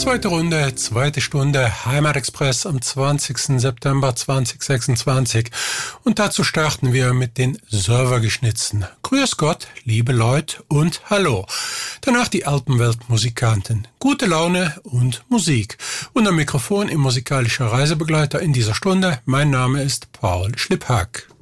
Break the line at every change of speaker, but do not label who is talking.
Zweite Runde, zweite Stunde, Heimatexpress am 20. September 2026. Und dazu starten wir mit den Servergeschnitzen. Grüß Gott, liebe Leute und Hallo. Danach die Alpenweltmusikanten. Gute Laune und Musik. Und am Mikrofon im musikalischer Reisebegleiter in dieser Stunde. Mein Name ist Paul Schlipphack.